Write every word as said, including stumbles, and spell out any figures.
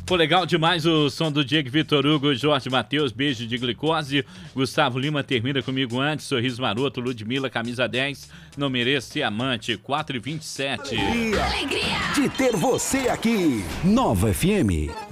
Pô, legal demais o som do Diego, Vitor Hugo, Jorge Matheus, beijo de glicose. Gustavo Lima termina comigo antes, sorriso maroto, Ludmilla, camisa dez, não mereço ser amante, quatro e vinte e sete. Alegria de ter você aqui. Nova F M.